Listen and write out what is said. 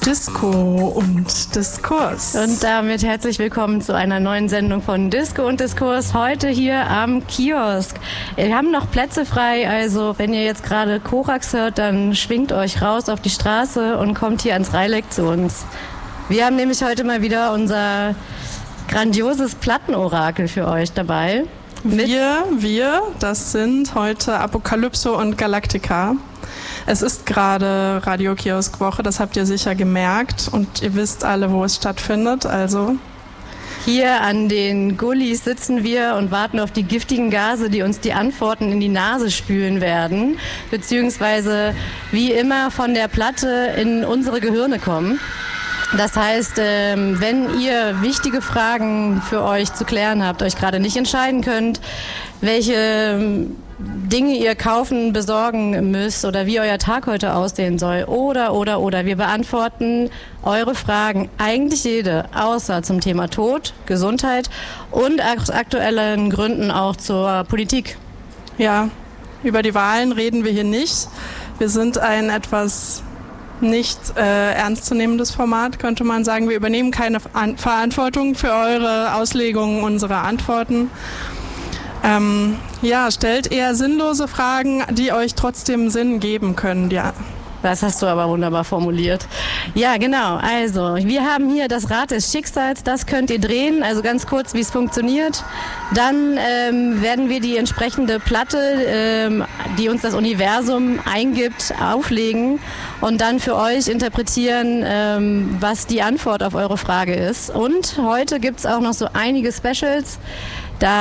Disco und Diskurs. Und damit herzlich willkommen zu einer neuen Sendung von Disco und Diskurs, heute hier am Kiosk. Wir haben noch Plätze frei, also wenn ihr jetzt gerade Korax hört, dann schwingt euch raus auf die Straße und kommt hier ans Reileck zu uns. Wir haben nämlich heute mal wieder unser grandioses Plattenorakel für euch dabei. Wir, das sind heute Apokalypso und Galactica. Es ist gerade Radio-Kiosk-Woche, das habt ihr sicher gemerkt und ihr wisst alle, wo es stattfindet, also... Hier an den Gullis sitzen wir und warten auf die giftigen Gase, die uns die Antworten in die Nase spülen werden, beziehungsweise wie immer von der Platte in unsere Gehirne kommen. Das heißt, wenn ihr wichtige Fragen für euch zu klären habt, euch gerade nicht entscheiden könnt, welche Dinge ihr kaufen, besorgen müsst oder wie euer Tag heute aussehen soll oder. Wir beantworten eure Fragen, eigentlich jede, außer zum Thema Tod, Gesundheit und aus aktuellen Gründen auch zur Politik. Ja, über die Wahlen reden wir hier nicht. Wir sind ein etwas nicht ernstzunehmendes Format, könnte man sagen. Wir übernehmen keine Verantwortung für eure Auslegungen unserer Antworten. Stellt eher sinnlose Fragen, die euch trotzdem Sinn geben können. Ja. Das hast du aber wunderbar formuliert. Ja, genau. Also, wir haben hier das Rad des Schicksals. Das könnt ihr drehen. Also ganz kurz, wie es funktioniert. Dann werden wir die entsprechende Platte, die uns das Universum eingibt, auflegen und dann für euch interpretieren, was die Antwort auf eure Frage ist. Und heute gibt's auch noch so einige Specials.